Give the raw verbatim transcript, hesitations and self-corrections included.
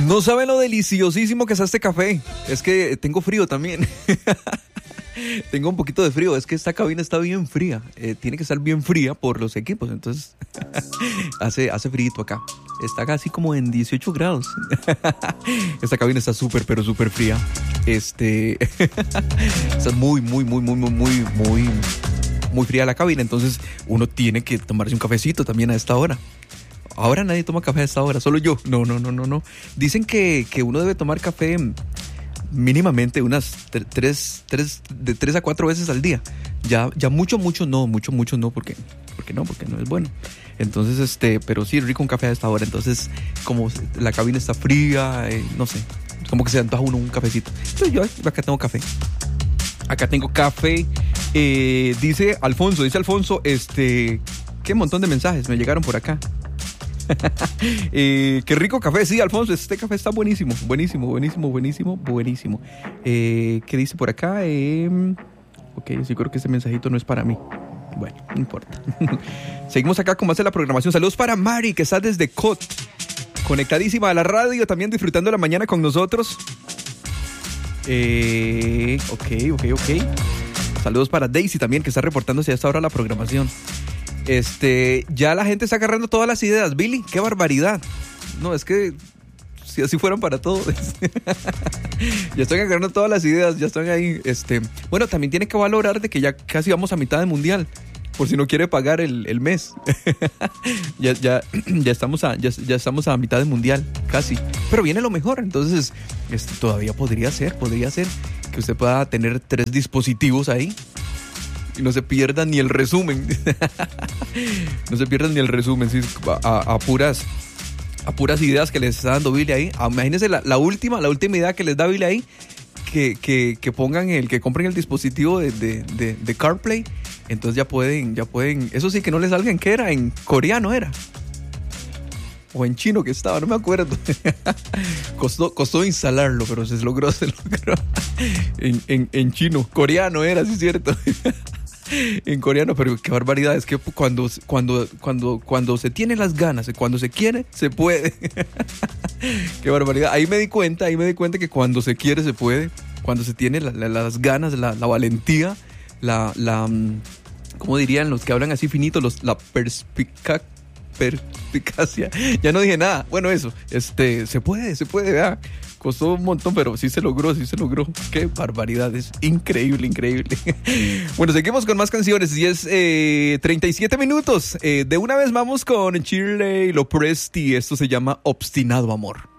No saben lo deliciosísimo que es este café. Es que tengo frío también. Tengo un poquito de frío. Es que esta cabina está bien fría. Eh, tiene que estar bien fría por los equipos. Entonces, hace, hace frío acá. Está casi como en dieciocho grados. Esta cabina está súper, pero súper fría. Este. Está muy, muy, muy, muy, muy, muy, muy, muy fría la cabina. Entonces, uno tiene que tomarse un cafecito también a esta hora. Ahora nadie toma café a esta hora, solo yo. No, no, no, no, no. Dicen que, que uno debe tomar café mínimamente unas tres, tres, de tres a cuatro veces al día. Ya, ya mucho, mucho no, mucho, mucho no, porque, porque no, porque no es bueno. Entonces, este, pero sí, rico un café a esta hora. Entonces, como la cabina está fría, eh, no sé, como que se antoja uno un cafecito. Entonces yo acá tengo café. Acá tengo café. Eh, dice Alfonso, dice Alfonso, este, qué montón de mensajes me llegaron por acá. eh, qué rico café, sí, Alfonso, este café está buenísimo, buenísimo, buenísimo, buenísimo, buenísimo. Eh, ¿Qué dice por acá? Eh, ok, sí creo que este mensajito no es para mí. Bueno, no importa. Seguimos acá con más de la programación. Saludos para Mari, que está desde C O T, conectadísima a la radio, también disfrutando la mañana con nosotros. Eh, ok, ok, ok. Saludos para Daisy también, que está reportándose a esta hora la programación. Este, ya la gente está agarrando todas las ideas. Billy, qué barbaridad. No, es que si así fueran para todos. Ya están agarrando todas las ideas, ya están ahí. Este, bueno, también tiene que valorar de que ya casi vamos a mitad del mundial, por si no quiere pagar el, el mes. ya, ya, ya, estamos a, ya, ya estamos a mitad del mundial, casi. Pero viene lo mejor, entonces este, todavía podría ser, podría ser que usted pueda tener tres dispositivos ahí. Y no se pierdan ni el resumen. No se pierdan ni el resumen, ¿sí? a, a, puras, a puras ideas que les está dando Billy ahí. Imagínense la, la última, la última idea que les da Billy ahí. Que, que, que pongan el, que compren el dispositivo de, de, de, de CarPlay. Entonces ya pueden, ya pueden. Eso sí, que no les salga en qué era, en coreano era. O en chino que estaba, no me acuerdo. costó, costó instalarlo, pero se logró, se logró. En, en, en chino, coreano era, sí es cierto. En coreano, pero qué barbaridad, es que cuando, cuando, cuando, cuando se tiene las ganas, cuando se quiere, se puede. Qué barbaridad. Ahí me di cuenta, ahí me di cuenta que cuando se quiere, se puede. Cuando se tiene la, la, las ganas, la, la valentía, la, la, ¿cómo dirían los que hablan así finito? Los, la perspicacia. perspicacia. Ya no dije nada. Bueno, eso, este, se puede, se puede, vea. Costó un montón, pero sí se logró, sí se logró. Qué barbaridad, es increíble, increíble. Bueno, seguimos con más canciones. Y es eh, treinta y siete minutos. Eh, de una vez vamos con Shirley Lopresti. Esto se llama Obstinado Amor.